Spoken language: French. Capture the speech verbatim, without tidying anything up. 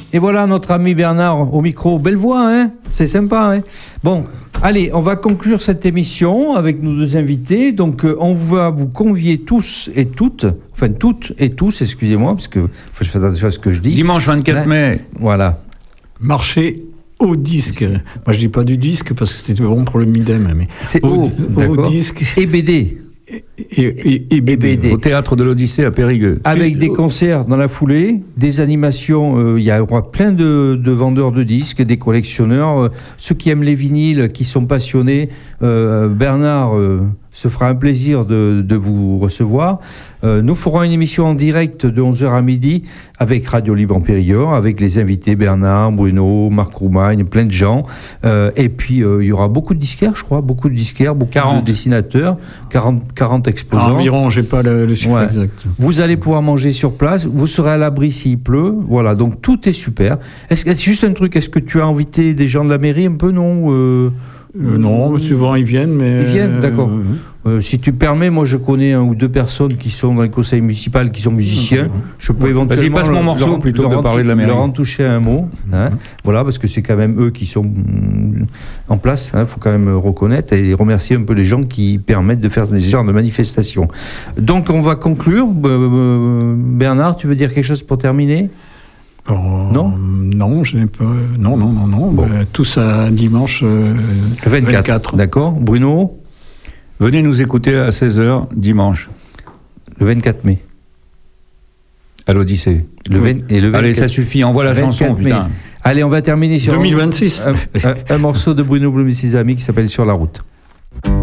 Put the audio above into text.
Et voilà notre ami Bernard au micro. Belle voix, hein? C'est sympa, hein? Bon, allez, on va conclure cette émission avec nos deux invités. Donc, euh, on va vous convier tous et toutes, enfin toutes et tous, excusez-moi, parce que faut que je fasse attention à ce que je dis. Dimanche vingt-quatre mai. Voilà. Marché au disque. Moi, je dis pas du disque parce que c'était bon pour le Midem, mais c'est au, au, au disque. Et B D. Et, et, et B D. Et B D. Au théâtre de l'Odyssée à Périgueux. Avec des concerts dans la foulée, des animations, il euh, y aura plein de, de vendeurs de disques, des collectionneurs, euh, ceux qui aiment les vinyles, qui sont passionnés. Euh, Bernard euh, se fera un plaisir de, de vous recevoir. Euh, nous ferons une émission en direct de onze heures à midi avec Radio Libre en Périgord, avec les invités Bernard, Bruno, Marc Roumagne, plein de gens. Euh, et puis, euh, il y aura beaucoup de disquaires, je crois, beaucoup de disquaires, beaucoup quarante. de dessinateurs, quarante, quarante exposants. Ah, environ, j'ai pas le, le chiffre Ouais. exact. Vous allez pouvoir manger sur place, vous serez à l'abri s'il pleut, voilà, donc tout est super. Est-ce que, juste un truc, est-ce que tu as invité des gens de la mairie un peu, non euh, Euh, non, souvent ils viennent, mais... Ils viennent, d'accord. Euh, Euh, si tu permets, moi je connais un ou deux personnes qui sont dans le conseil municipal, qui sont musiciens. Je peux éventuellement. Vas-y, passe mon leur- morceau leur- plutôt leur que de en- parler de la mairie. Leur en toucher un mot. Hein, voilà, parce que c'est quand même eux qui sont mm, en place. Il faut quand même reconnaître et remercier un peu les gens qui permettent de faire ce genre de manifestations. Donc on va conclure. Euh, Bernard, tu veux dire quelque chose pour terminer? oh, Non Non, je n'ai pas... Non, non, non, non. Bon. Bah, tous à dimanche euh, Le vingt-quatre. vingt-quatre. D'accord. Bruno? Venez nous écouter à seize heures dimanche Le vingt-quatre mai. à l'Odyssée. Le vingt- et le Allez, vingt-quatre ça suffit, envoie la chanson, vingt-quatre mai. putain. Allez, on va terminer sur deux mille vingt-six. un, un- un morceau de Bruno Blum et ses amis qui s'appelle Sur la route.